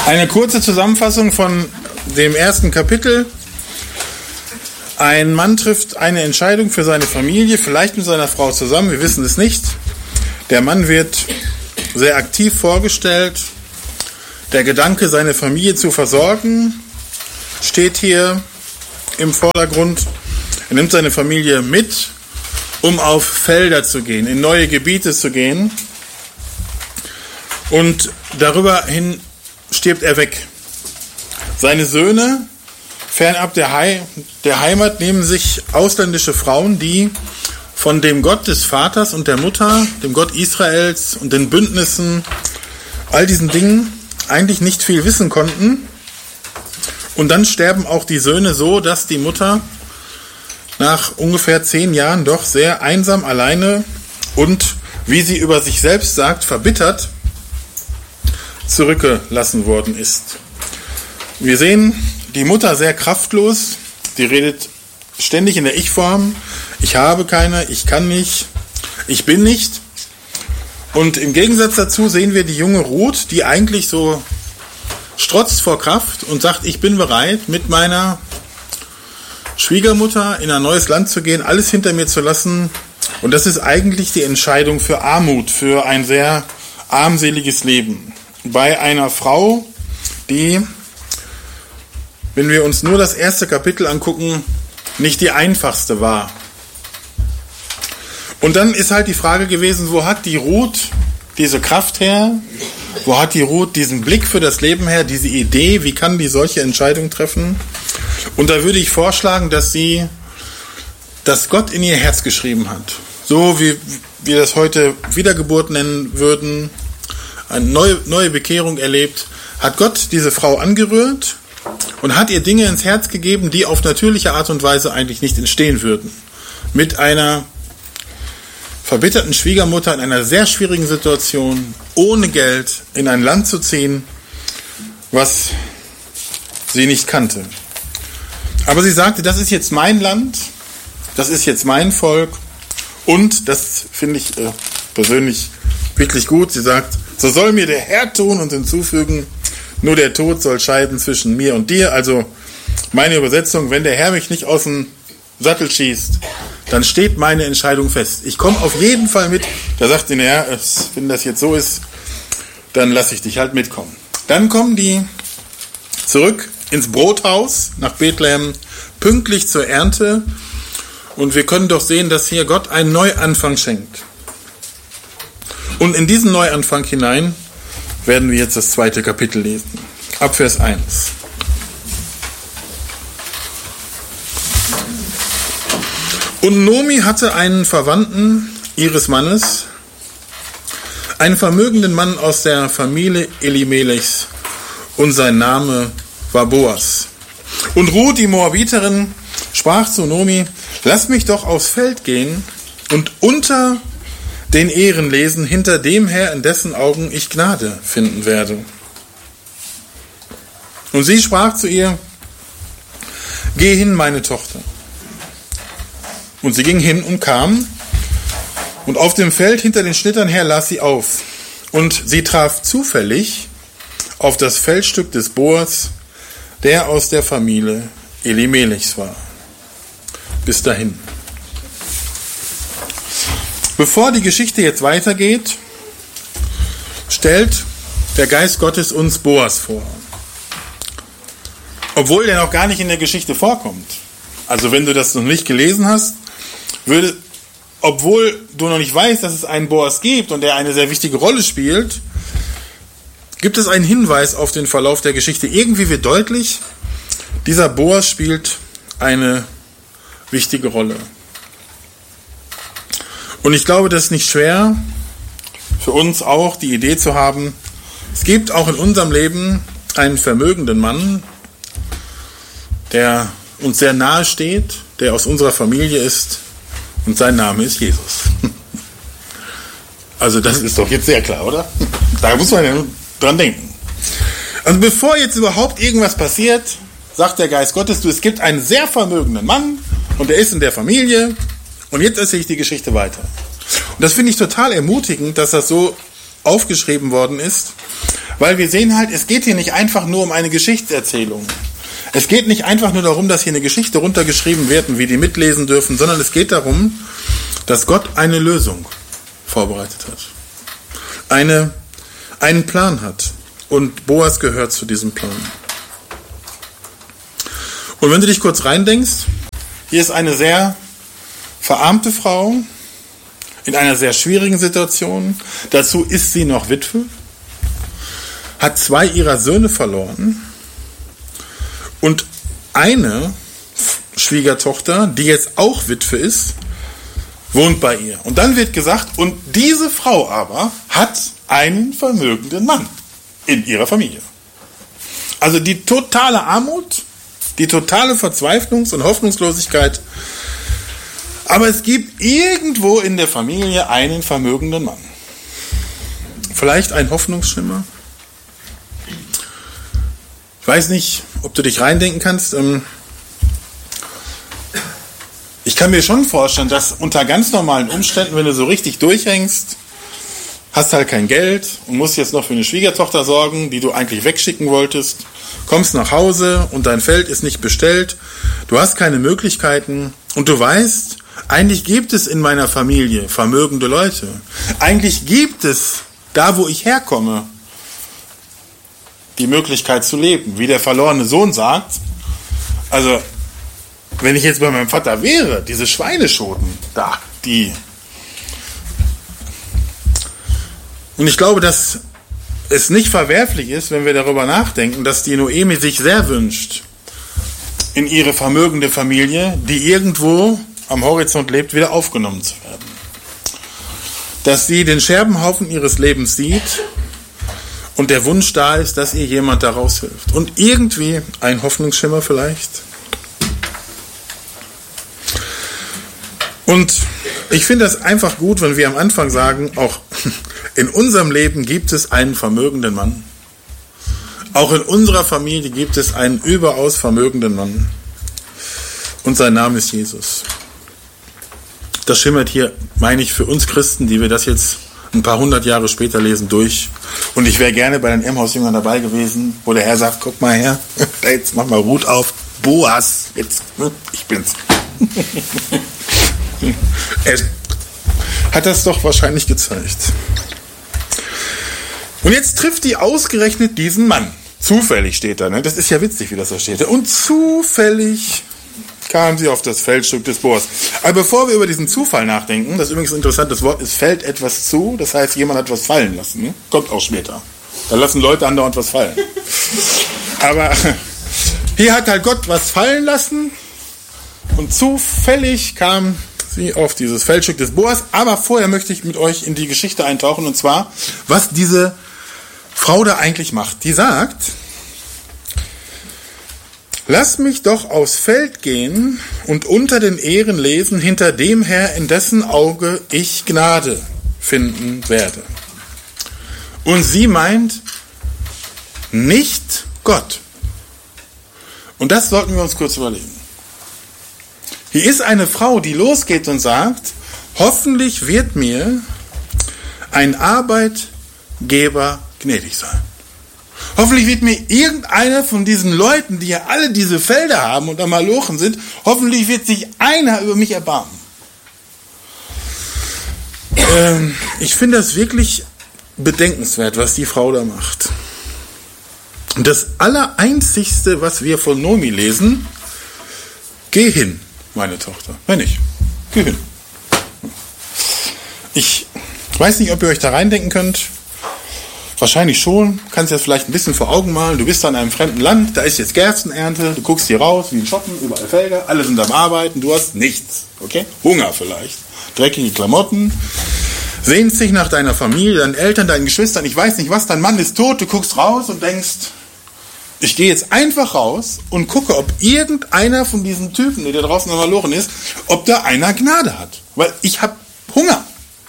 Eine kurze Zusammenfassung von dem ersten Kapitel. Ein Mann trifft eine Entscheidung für seine Familie, vielleicht mit seiner Frau zusammen, wir wissen es nicht. Der Mann wird sehr aktiv vorgestellt. Der Gedanke, seine Familie zu versorgen, steht hier im Vordergrund. Er nimmt seine Familie mit, um auf Felder zu gehen, in neue Gebiete zu gehen. Und darüber hin stirbt er weg. Seine Söhne, fernab der Heimat, nehmen sich ausländische Frauen, die von dem Gott des Vaters und der Mutter, dem Gott Israels und den Bündnissen, all diesen Dingen eigentlich nicht viel wissen konnten. Und dann sterben auch die Söhne so, dass die Mutter nach ungefähr 10 Jahren doch sehr einsam, alleine und, wie sie über sich selbst sagt, verbittert zurückgelassen worden ist. Wir sehen die Mutter sehr kraftlos, die redet ständig in der Ich-Form. Ich habe keine, ich kann nicht, ich bin nicht. Und im Gegensatz dazu sehen wir die junge Ruth, die eigentlich so strotzt vor Kraft und sagt, ich bin bereit, mit meiner Schwiegermutter in ein neues Land zu gehen, alles hinter mir zu lassen. Und das ist eigentlich die Entscheidung für Armut, für ein sehr armseliges Leben. Bei einer Frau, die, wenn wir uns nur das erste Kapitel angucken, nicht die einfachste war. Und dann ist halt die Frage gewesen, wo hat die Ruth diese Kraft her? Wo hat die Ruth diesen Blick für das Leben her, diese Idee? Wie kann die solche Entscheidungen treffen? Und da würde ich vorschlagen, dass Gott in ihr Herz geschrieben hat. So wie wir das heute Wiedergeburt nennen würden, eine neue Bekehrung erlebt, hat Gott diese Frau angerührt und hat ihr Dinge ins Herz gegeben, die auf natürliche Art und Weise eigentlich nicht entstehen würden. Mit einer verbitterten Schwiegermutter in einer sehr schwierigen Situation, ohne Geld, in ein Land zu ziehen, was sie nicht kannte. Aber sie sagte, das ist jetzt mein Land, das ist jetzt mein Volk und, das finde ich persönlich wirklich gut, sie sagt, so soll mir der Herr tun und hinzufügen, nur der Tod soll scheiden zwischen mir und dir. Also meine Übersetzung, wenn der Herr mich nicht aus dem Sattel schießt, dann steht meine Entscheidung fest. Ich komme auf jeden Fall mit. Da sagt sie, naja, wenn das jetzt so ist, dann lasse ich dich halt mitkommen. Dann kommen die zurück ins Brothaus nach Bethlehem, pünktlich zur Ernte. Und wir können doch sehen, dass hier Gott einen Neuanfang schenkt. Und in diesen Neuanfang hinein werden wir jetzt das 2. Kapitel lesen. Ab Vers 1. Und Nomi hatte einen Verwandten ihres Mannes, einen vermögenden Mann aus der Familie Elimelechs, und sein Name war Boas. Und Ruth, die Moabiterin, sprach zu Nomi, lass mich doch aufs Feld gehen und unter den Ehren lesen, hinter dem Herr, in dessen Augen ich Gnade finden werde. Und sie sprach zu ihr, geh hin, meine Tochter. Und sie ging hin und kam, und auf dem Feld hinter den Schnittern her las sie auf. Und sie traf zufällig auf das Feldstück des Boas, der aus der Familie Elimelechs war. Bis dahin. Bevor die Geschichte jetzt weitergeht, stellt der Geist Gottes uns Boas vor. Obwohl der noch gar nicht in der Geschichte vorkommt. Also wenn du das noch nicht gelesen hast, obwohl du noch nicht weißt, dass es einen Boas gibt und der eine sehr wichtige Rolle spielt, gibt es einen Hinweis auf den Verlauf der Geschichte. Irgendwie wird deutlich, dieser Boas spielt eine wichtige Rolle. Und ich glaube, das ist nicht schwer für uns auch, die Idee zu haben, es gibt auch in unserem Leben einen vermögenden Mann, der uns sehr nahe steht, der aus unserer Familie ist, und sein Name ist Jesus. Also das ist doch jetzt sehr klar, oder? Da muss man ja dran denken. Also bevor jetzt überhaupt irgendwas passiert, sagt der Geist Gottes, es gibt einen sehr vermögenden Mann und der ist in der Familie. Und jetzt erzähle ich die Geschichte weiter. Und das finde ich total ermutigend, dass das so aufgeschrieben worden ist, Weil wir sehen halt, es geht hier nicht einfach nur um eine Geschichtserzählung. Es geht nicht einfach nur darum, dass hier eine Geschichte runtergeschrieben wird und wir die mitlesen dürfen, sondern es geht darum, dass Gott eine Lösung vorbereitet hat. Einen Plan hat. Und Boas gehört zu diesem Plan. Und wenn du dich kurz reindenkst, hier ist eine sehr verarmte Frau in einer sehr schwierigen Situation. Dazu ist sie noch Witwe, hat 2 ihrer Söhne verloren und eine Schwiegertochter, die jetzt auch Witwe ist, wohnt bei ihr. Und dann wird gesagt, und diese Frau aber hat einen vermögenden Mann in ihrer Familie. Also die totale Armut, die totale Verzweiflungs- und Hoffnungslosigkeit. Aber es gibt irgendwo in der Familie einen vermögenden Mann. Vielleicht ein Hoffnungsschimmer. Ich weiß nicht, ob du dich reindenken kannst. Ich kann mir schon vorstellen, dass unter ganz normalen Umständen, wenn du so richtig durchhängst, hast halt kein Geld und musst jetzt noch für eine Schwiegertochter sorgen, die du eigentlich wegschicken wolltest, kommst nach Hause und dein Feld ist nicht bestellt, du hast keine Möglichkeiten und du weißt, eigentlich gibt es in meiner Familie vermögende Leute. Eigentlich gibt es, da wo ich herkomme, die Möglichkeit zu leben. Wie der verlorene Sohn sagt, also wenn ich jetzt bei meinem Vater wäre, diese Schweineschoten, da, die. Und ich glaube, dass es nicht verwerflich ist, wenn wir darüber nachdenken, dass die Noemi sich sehr wünscht, in ihre vermögende Familie, die irgendwo am Horizont lebt, wieder aufgenommen zu werden. Dass sie den Scherbenhaufen ihres Lebens sieht und der Wunsch da ist, dass ihr jemand daraus hilft. Und irgendwie ein Hoffnungsschimmer vielleicht. Und ich finde das einfach gut, wenn wir am Anfang sagen, auch in unserem Leben gibt es einen vermögenden Mann. Auch in unserer Familie gibt es einen überaus vermögenden Mann. Und sein Name ist Jesus. Das schimmert hier, meine ich, für uns Christen, die wir das jetzt ein paar 100 Jahre später lesen, durch. Und ich wäre gerne bei den Emmaus-Jüngern dabei gewesen, wo der Herr sagt, guck mal her, jetzt mach mal Hut auf, Boas, jetzt, ich bin's. Er hat das doch wahrscheinlich gezeigt. Und jetzt trifft die ausgerechnet diesen Mann. Zufällig steht da, ne? Das ist ja witzig, wie das da steht. Und zufällig kam sie auf das Feldstück des Boas. Aber bevor wir über diesen Zufall nachdenken, das ist übrigens ein interessantes Wort, es fällt etwas zu, das heißt, jemand hat was fallen lassen. Ne? Kommt auch später. Da lassen Leute andauernd was fallen. Aber hier hat halt Gott was fallen lassen und zufällig kam sie auf dieses Feldstück des Boas. Aber vorher möchte ich mit euch in die Geschichte eintauchen, und zwar, was diese Frau da eigentlich macht. Die sagt, lass mich doch aufs Feld gehen und unter den Ähren lesen, hinter dem Herr, in dessen Auge ich Gnade finden werde. Und sie meint nicht Gott. Und das sollten wir uns kurz überlegen. Hier ist eine Frau, die losgeht und sagt, hoffentlich wird mir ein Arbeitgeber gnädig sein. Hoffentlich wird mir irgendeiner von diesen Leuten, die ja alle diese Felder haben und am Malochen sind, hoffentlich wird sich einer über mich erbarmen. Ich finde das wirklich bedenkenswert, was die Frau da macht. Und das Allereinzigste, was wir von Noemi lesen, geh hin, meine Tochter. Wenn nicht, geh hin. Ich weiß nicht, ob ihr euch da reindenken könnt. Wahrscheinlich schon. Kannst dir das vielleicht ein bisschen vor Augen malen. Du bist da in einem fremden Land, da ist jetzt Gerstenernte, du guckst hier raus, wie ein Shoppen, überall Felder, alle sind am Arbeiten, du hast nichts. Okay? Hunger vielleicht. Dreckige Klamotten. Sehnst dich nach deiner Familie, deinen Eltern, deinen Geschwistern, ich weiß nicht was, dein Mann ist tot, du guckst raus und denkst, ich gehe jetzt einfach raus und gucke, ob irgendeiner von diesen Typen, der da draußen am Malochen ist, ob da einer Gnade hat. Weil ich habe Hunger.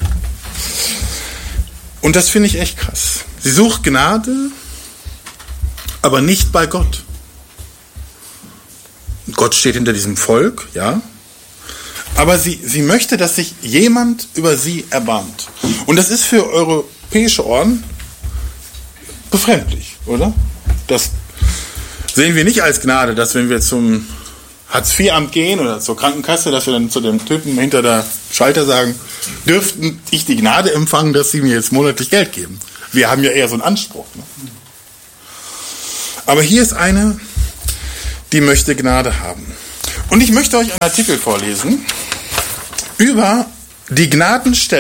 Und das finde ich echt krass. Sie sucht Gnade, aber nicht bei Gott. Gott steht hinter diesem Volk, ja. Aber sie möchte, dass sich jemand über sie erbarmt. Und das ist für europäische Ohren befremdlich, oder? Das sehen wir nicht als Gnade, dass wenn wir zum Hartz-IV-Amt gehen oder zur Krankenkasse, dass wir dann zu dem Typen hinter der Schalter sagen, dürften ich die Gnade empfangen, dass sie mir jetzt monatlich Geld geben. Wir haben ja eher so einen Anspruch. Ne? Aber hier ist eine, die möchte Gnade haben. Und ich möchte euch einen Artikel vorlesen über die Gnadenstelle